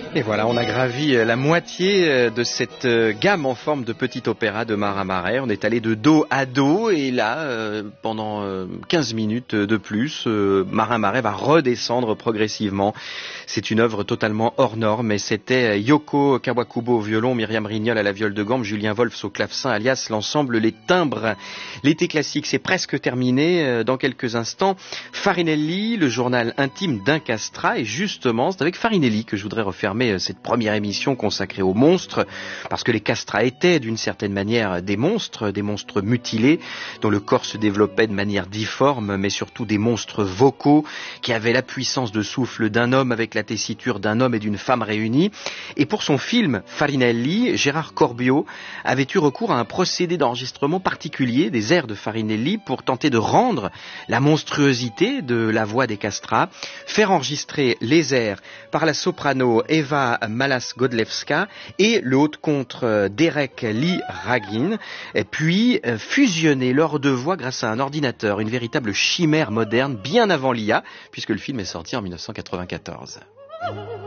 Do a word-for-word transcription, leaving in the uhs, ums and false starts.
Et voilà, on a gravi la moitié de cette gamme en forme de petit opéra de Marin Marais. On est allé de dos à dos et là, pendant quinze minutes de plus, Marin Marais va redescendre progressivement. C'est une œuvre totalement hors norme et c'était Yoko Kawakubo au violon, Myriam Rignol à la viole de gambe, Julien Wolfs au clavecin, alias l'ensemble Les Timbres. L'été classique, c'est presque terminé. Dans quelques instants, Farinelli, le journal intime d'un castrat. Et justement, c'est avec Farinelli que je voudrais refermer cette première émission consacrée aux monstres, parce que les castrats étaient d'une certaine manière des monstres, des monstres mutilés, dont le corps se développait de manière difforme, mais surtout des monstres vocaux, qui avaient la puissance de souffle d'un homme avec la tessiture d'un homme et d'une femme réunis. Et pour son film Farinelli, Gérard Corbiot avait eu recours à un procédé d'enregistrement particulier des airs de Farinelli pour tenter de rendre la monstruosité de la voix des castrats, faire enregistrer les airs par la soprano Eva Malas-Godlewska et le haut-contre Derek Lee Ragin, et puis fusionner leurs deux voix grâce à un ordinateur, une véritable chimère moderne bien avant l'I A, puisque le film est sorti en mille neuf cent quatre-vingt-quatorze.